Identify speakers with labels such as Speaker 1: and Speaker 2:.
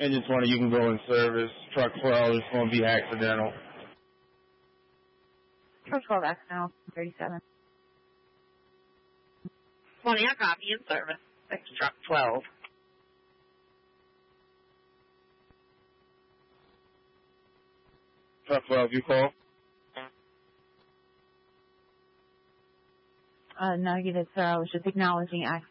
Speaker 1: Engine 20, you can go in service. Truck 12 is going to be accidental.
Speaker 2: Truck 12 accidental, 37.
Speaker 3: 20, I copy in service. Thanks, Truck 12.
Speaker 1: Truck 12, you call?
Speaker 2: Negative, sir. I was just acknowledging accident.